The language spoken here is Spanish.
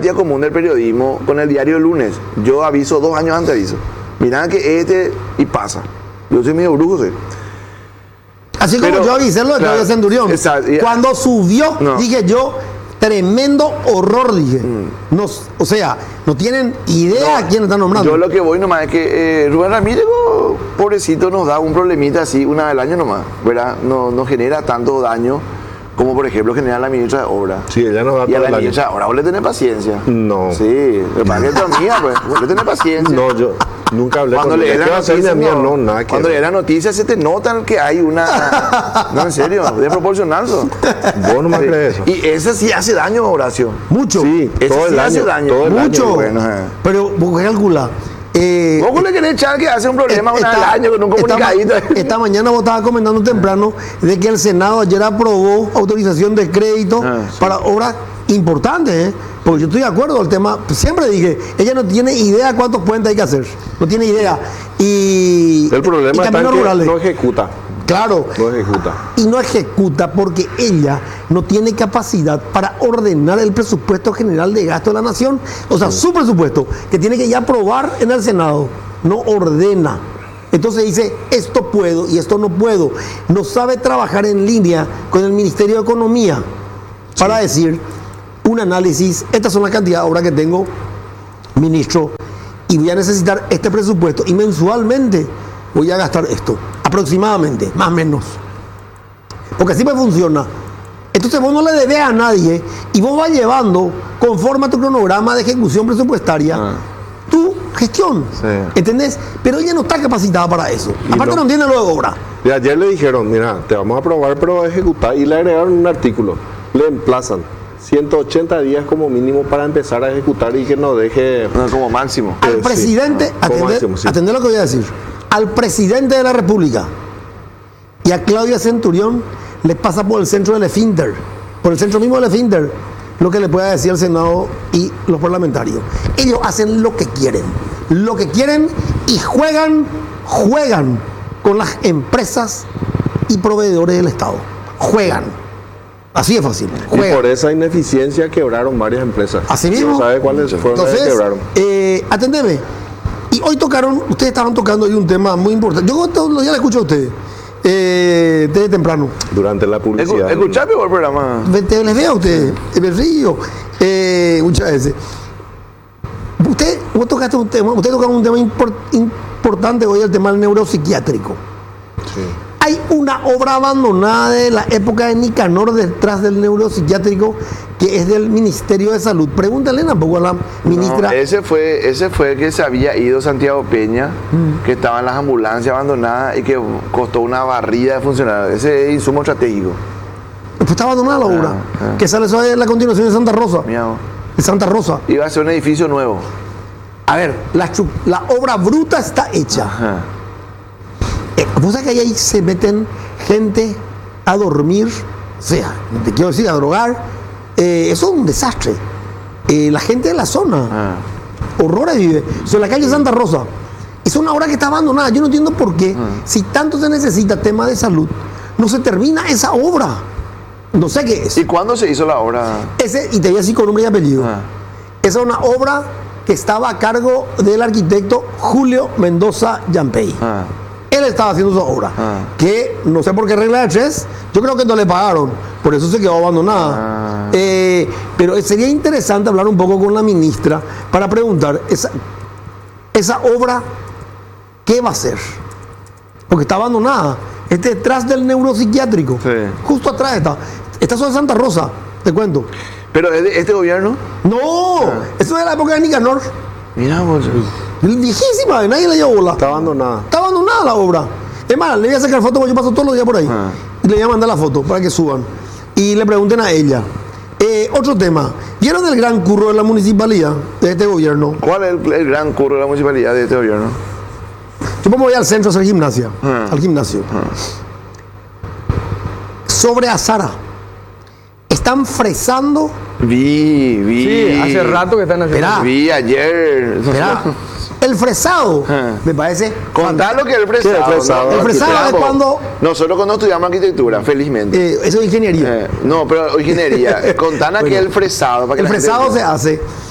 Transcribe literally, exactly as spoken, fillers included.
práctica común del periodismo con el diario El Lunes. Yo aviso dos años antes, aviso. Mirá que este y pasa. Yo soy medio brujo, sí. Así como Pero, yo avisé lo de claro, Claudio Centurión. exacto. Cuando subió, No. dije yo, tremendo horror, dije. Mm. Nos, o sea, no tienen idea a quién están nombrando. Yo lo que voy nomás es que eh, Rubén Ramírez, oh, pobrecito, nos da un problemita así una vez al año nomás, ¿verdad? No, no genera tanto daño como, por ejemplo, genera la ministra de Obra. Sí, ella nos da Y a todo la el año. ministra de Obra, vos le tenés paciencia. No. Sí, lo que pasa es que es mía, pues, vos le tenés paciencia. No, yo nunca hablé Cuando con le ella. da ¿Qué la va a hacer noticia, una mía? no. No, nada que Cuando le ver. da la noticia se te nota que hay una... No, en serio, desproporcional. So. Vos no me Sí. crees eso. Y ese sí hace daño, Horacio. Mucho. Sí, Ese todo sí el hace año. daño. Todo el Mucho. año. Bueno, eh. Pero vos calcula. Eh, ¿Vos le querés echar que hace un problema una vez esta- al año con un esta ma- comunicadito? Esta, mañana vos estabas comentando temprano de que el Senado ayer aprobó autorización de crédito Ah, sí. para obras importantes, ¿eh? Porque yo estoy de acuerdo al tema. Siempre dije, ella no tiene idea cuántos puentes hay que hacer. No tiene idea. Y, El problema y está en caminos que rurales. no ejecuta. Claro. No ejecuta. Y no ejecuta porque ella no tiene capacidad para ordenar el presupuesto general de gasto de la nación. O sea, su presupuesto, que tiene que ya aprobar en el Senado, no ordena. Entonces dice, esto puedo y esto no puedo. No sabe trabajar en línea con el Ministerio de Economía para decir un análisis, estas son las cantidades de obras que tengo, ministro, y voy a necesitar este presupuesto y mensualmente voy a gastar esto, aproximadamente, más o menos. Porque así me funciona. Entonces vos no le debes a nadie y vos vas llevando, conforme a tu cronograma de ejecución presupuestaria, Ah. tu gestión. Sí. ¿Entendés? Pero ella no está capacitada para eso. Y Aparte no- no entiende lo de obra. Y ayer le dijeron, mira, te vamos a aprobar, pero va a ejecutar. Y le agregaron un artículo. Le emplazan ciento ochenta días como mínimo para empezar a ejecutar y que no deje... No, como máximo. Al sí. presidente, Ah, como atender, máximo, sí. atender lo que voy a decir, al presidente de la República y a Claudia Centurión les pasa por el centro del esfínter, por el centro mismo del esfínter, lo que le pueda decir el Senado y los parlamentarios. Ellos hacen lo que quieren, lo que quieren y juegan, juegan con las empresas y proveedores del Estado. Juegan. Así es fácil. Y Juegan. por esa ineficiencia quebraron varias empresas. Así mismo. No sabe cuáles fueron las que Entonces, quebraron. eh, atendeme. Y hoy tocaron, ustedes estaban tocando hoy un tema muy importante. Yo todos los días le escucho a ustedes, eh, desde temprano. Durante la publicidad. Escuchame por el programa. Te- Les veo a ustedes, me río, eh, muchas veces. Usted, vos tocaste un tema, usted tocaron un tema impor- importante hoy, el tema del neuropsiquiátrico. Sí. Hay una obra abandonada de la época de Nicanor detrás del neuropsiquiátrico que es del Ministerio de Salud. Pregúntale un poco a la ministra. No, ese fue ese fue el que se había ido Santiago Peña, Mm. que estaban las ambulancias abandonadas y que costó una barrida de funcionarios. Ese es insumo estratégico. Pues está abandonada la obra. ah. Que sale eso de la continuación de Santa Rosa. Miau. De Santa Rosa. Iba a ser un edificio nuevo. A ver, la, chu- la obra bruta está hecha. Ajá. Eh, ¿Vos sabés que ahí se meten gente a dormir? O sea, no te quiero decir a drogar. Eh, eso es un desastre. Eh, la gente de la zona, Ah. horrores vive. Sobre la calle Santa Rosa. Es una obra que está abandonada. Yo no entiendo por qué, si tanto se necesita tema de salud, no se termina esa obra. No sé qué es. ¿Y cuándo se hizo la obra? Ese, y te voy a decir con nombre y apellido. Ah. Esa es una obra que estaba a cargo del arquitecto Julio Mendoza Yampey. Ah. Él estaba haciendo esa obra. Ah. Que no sé por qué regla de tres, yo creo que no le pagaron. Por eso se quedó abandonada. Ah. Eh, pero sería interesante hablar un poco con la ministra para preguntar, esa, esa obra, ¿qué va a hacer? Porque está abandonada. Está detrás del neuropsiquiátrico. Sí. Justo atrás está. Está sobre Santa Rosa, te cuento. Pero es de este gobierno. No, eso es de la época de Nicanor. Mira vos. Viejísima, nadie le dio bola. Está abandonada. Está abandonada la obra. Es más, le voy a sacar foto porque yo paso todos los días por ahí. Ah. Y le voy a mandar la foto para que suban. Y le pregunten a ella. Eh, otro tema. ¿Vieron el gran curro de la municipalidad, de este gobierno? ¿Cuál es el, el gran curro de la municipalidad de este gobierno? Yo me voy al centro a hacer gimnasia. Ah. Al gimnasio. Sobre Azara. Están fresando. Vi, vi. Sí, hace rato que están haciendo. Esperá. Vi ayer. Verá, el fresado Ah. me parece. Contá lo que es el fresado. ¿Qué es el fresado? ¿no? El fresado es Estudiamos. cuando- Nosotros cuando estudiamos arquitectura, felizmente. Eh, eso es ingeniería. Eh, no, pero ingeniería. Contanos Bueno, que es el fresado. Para que El la gente fresado se entienda. hace